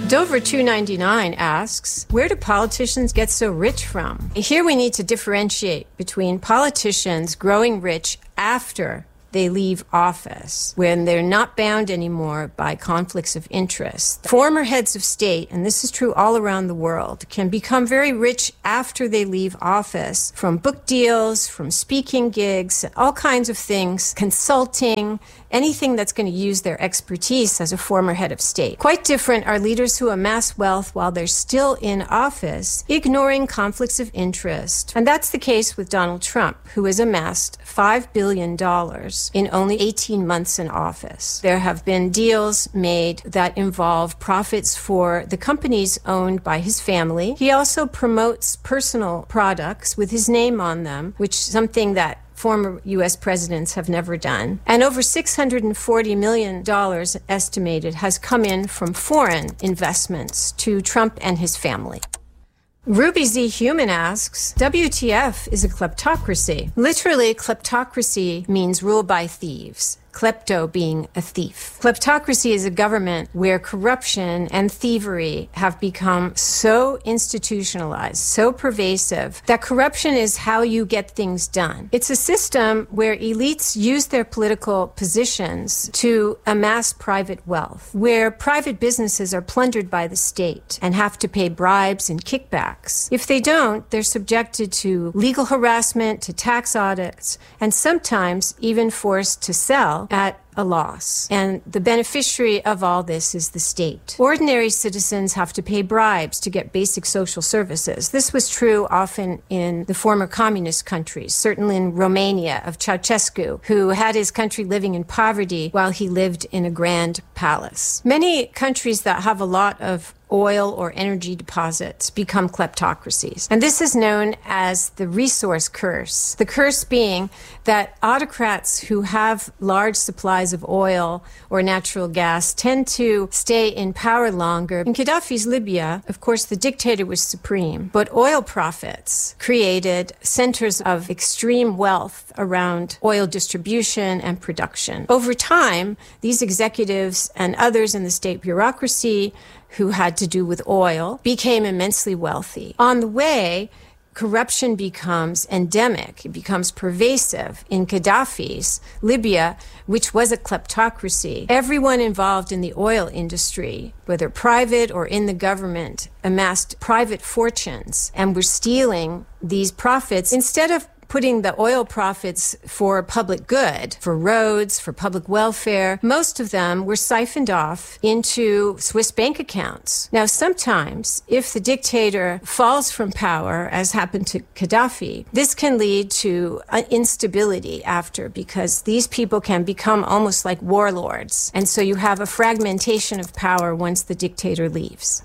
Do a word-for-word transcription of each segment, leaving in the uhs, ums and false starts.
Dover two ninety-nine asks, where do politicians get so rich from? Here we need to differentiate between politicians growing rich after they leave office, when they're not bound anymore by conflicts of interest. Former heads of state, and this is true all around the world, can become very rich after they leave office from book deals, from speaking gigs, all kinds of things, consulting, anything that's going to use their expertise as a former head of state. Quite different are leaders who amass wealth while they're still in office, ignoring conflicts of interest. And that's the case with Donald Trump, who has amassed five billion dollars in only eighteen months in office. There have been deals made that involve profits for the companies owned by his family. He also promotes personal products with his name on them, which is something that former U S presidents have never done. And over six hundred forty million dollars estimated has come in from foreign investments to Trump and his family. Ruby Z Human asks, W T F is a kleptocracy. Literally, kleptocracy means rule by thieves. Klepto being a thief. Kleptocracy is a government where corruption and thievery have become so institutionalized, so pervasive, that corruption is how you get things done. It's a system where elites use their political positions to amass private wealth, where private businesses are plundered by the state and have to pay bribes and kickbacks. If they don't, they're subjected to legal harassment, to tax audits, and sometimes even forced to sell at a loss. And the beneficiary of all this is the state. Ordinary citizens have to pay bribes to get basic social services. This was true often in the former communist countries, certainly in Romania of Ceausescu, who had his country living in poverty while he lived in a grand palace. Many countries that have a lot of oil or energy deposits become kleptocracies. And this is known as the resource curse. The curse being that autocrats who have large supplies of oil or natural gas tend to stay in power longer. In Gaddafi's Libya, of course, the dictator was supreme, but oil profits created centers of extreme wealth around oil distribution and production. Over time, these executives and others in the state bureaucracy who had to do with oil became immensely wealthy. On the way, corruption becomes endemic. It becomes pervasive. In Gaddafi's Libya, which was a kleptocracy, everyone involved in the oil industry, whether private or in the government, amassed private fortunes and were stealing these profits instead of putting the oil profits for public good, for roads, for public welfare. Most of them were siphoned off into Swiss bank accounts. Now, sometimes, if the dictator falls from power, as happened to Gaddafi, this can lead to instability after, because these people can become almost like warlords. And so you have a fragmentation of power once the dictator leaves.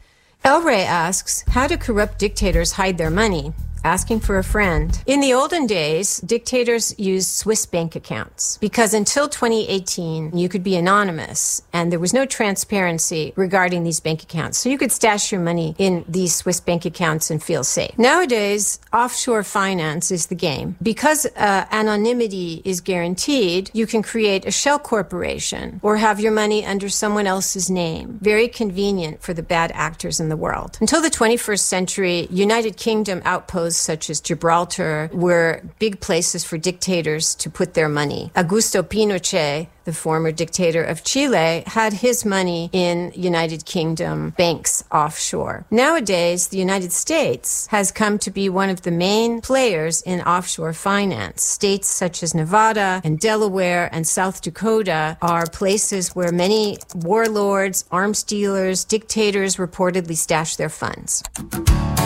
El Rey asks, how do corrupt dictators hide their money? Asking for a friend. In the olden days, dictators used Swiss bank accounts because until twenty eighteen, you could be anonymous and there was no transparency regarding these bank accounts. So you could stash your money in these Swiss bank accounts and feel safe. Nowadays, offshore finance is the game. Because uh, anonymity is guaranteed, you can create a shell corporation or have your money under someone else's name. Very convenient for the bad actors in the world. Until the twenty-first century, United Kingdom outposts such as Gibraltar were big places for dictators to put their money. Augusto Pinochet, the former dictator of Chile, had his money in United Kingdom banks offshore. Nowadays, the United States has come to be one of the main players in offshore finance. States such as Nevada and Delaware and South Dakota are places where many warlords, arms dealers, dictators reportedly stash their funds.